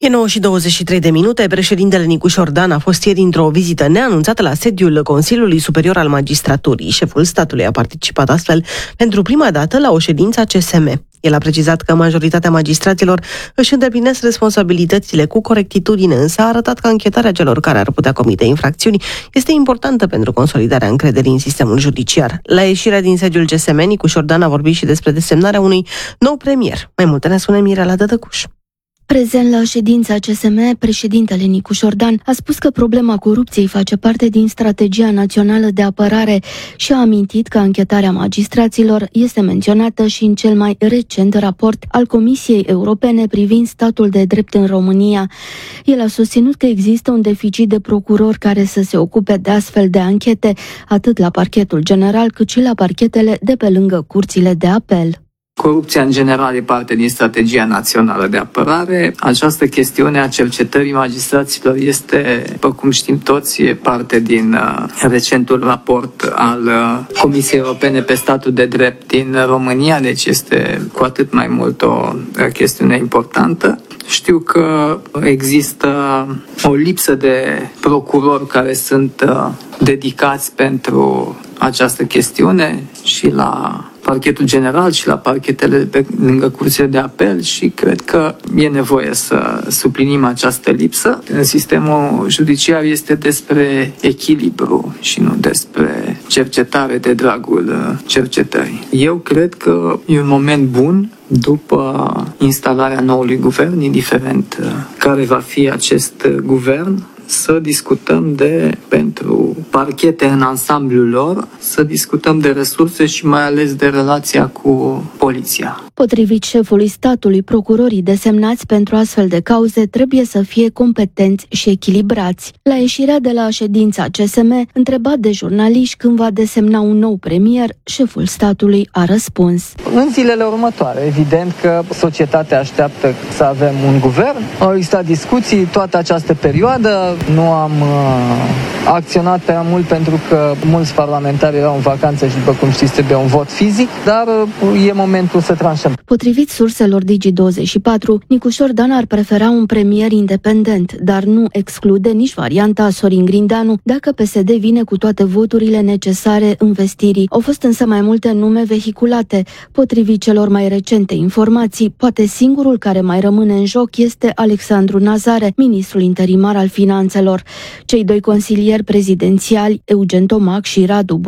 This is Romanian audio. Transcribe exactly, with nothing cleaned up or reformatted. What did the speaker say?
nouă și douăzeci și trei de minute. Președintele Nicu Șordan a fost ieri într-o vizită neanunțată la sediul Consiliului Superior al Magistraturii. Șeful statului a participat astfel pentru prima dată la o ședință a C S M. El a precizat că majoritatea magistraților își îndeplinesc responsabilitățile cu corectitudine, însă a arătat că anchetarea celor care ar putea comite infracțiuni este importantă pentru consolidarea încrederii în sistemul judiciar. La ieșirea din sediul C S M, Nicu Șordan a vorbit și despre desemnarea unui nou premier. Mai multe ne spune Mirela Dădăcuș. Prezent la ședința C S M, președintele Nicu Șordan a spus că problema corupției face parte din strategia națională de apărare și a amintit că anchetarea magistraților este menționată și în cel mai recent raport al Comisiei Europene privind statul de drept în România. El a susținut că există un deficit de procurori care să se ocupe de astfel de anchete, atât la parchetul general cât și la parchetele de pe lângă curțile de apel. Corupția în general e parte din strategia națională de apărare. Această chestiune a cercetării magistraților este, după cum știm toți, e parte din uh, recentul raport al uh, Comisiei Europene pe statul de drept din România, deci este cu atât mai mult o uh, chestiune importantă. Știu că există o lipsă de procurori care sunt uh, dedicați pentru această chestiune și la parchetul general și la parchetele pe lângă curțile de apel și cred că e nevoie să suplinim această lipsă. În sistemul judiciar este despre echilibru și nu despre cercetare de dragul cercetării. Eu cred că e un moment bun după instalarea noului guvern, indiferent care va fi acest guvern, să discutăm de, pentru parchete în ansamblul lor, să discutăm de resurse și mai ales de relația cu poliția. Potrivit șefului statului, procurorii desemnați pentru astfel de cauze trebuie să fie competenți și echilibrați. La ieșirea de la ședința C S M, întrebat de jurnaliști când va desemna un nou premier, șeful statului a răspuns: în zilele următoare, evident că societatea așteaptă să avem un guvern. Au existat discuții toată această perioadă. Nu am uh, acționat prea mult pentru că mulți parlamentari erau în vacanță și, după cum știți, trebuie un vot fizic, dar uh, e momentul să tranșăm. Potrivit surselor Digi douăzeci și patru, Nicu Șordan ar prefera un premier independent, dar nu exclude nici varianta Sorin Grindeanu dacă P S D vine cu toate voturile necesare învestirii. Au fost însă mai multe nume vehiculate. Potrivit celor mai recente informații, poate singurul care mai rămâne în joc este Alexandru Nazare, ministrul interimar al finanțelor. Cei doi consilieri prezidențiali, Eugen Tomac și Radu